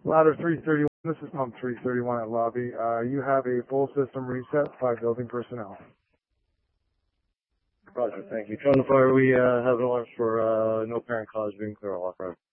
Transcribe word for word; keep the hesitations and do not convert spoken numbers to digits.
Ladder three thirty-one, this is pump three thirty-one at lobby. Uh, you have a full system reset by building personnel. Roger, thank you. From the fire, we uh, have an alarm for uh, no apparent cause being clear all off road.